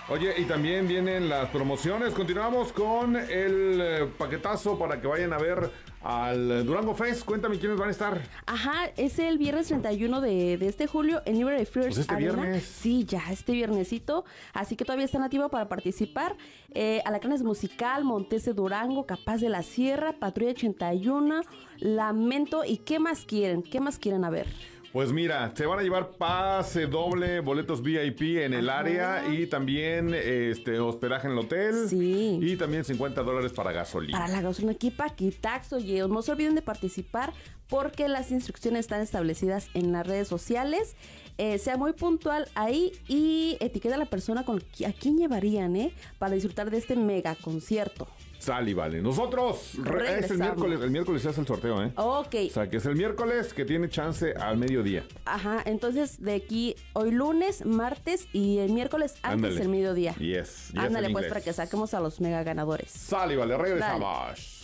Oye, y también vienen las promociones. Continuamos con el paquetazo para que vayan a ver al Durango Fest. Cuéntame quiénes van a estar. Ajá, es el viernes 31 de este julio en Liberty First Pues este Arena. viernes. Sí, ya, este viernesito. Así que todavía están activos para participar. Alacranes Musical, Montes de Durango, Capaz de la Sierra, Patrulla 81, Lamento. ¿Y qué más quieren? ¿Qué más quieren a ver? Pues mira, se van a llevar pase doble, boletos VIP en el área y también hospedaje en el hotel. Sí. Y también $50 para gasolina. Para la gasolina, aquí paquitaxo, oye, no se olviden de participar porque las instrucciones están establecidas en las redes sociales. Sea muy puntual ahí y etiqueta a la persona a quién llevarían, para disfrutar de este mega concierto. Sal y vale. Nosotros es el miércoles se hace el sorteo, Ok. O sea, que es el miércoles que tiene chance al mediodía. Ajá, entonces de aquí hoy lunes, martes y el miércoles antes del mediodía. Yes. Ándale pues para que saquemos a los mega ganadores. Sal y vale, regresamos. Dale.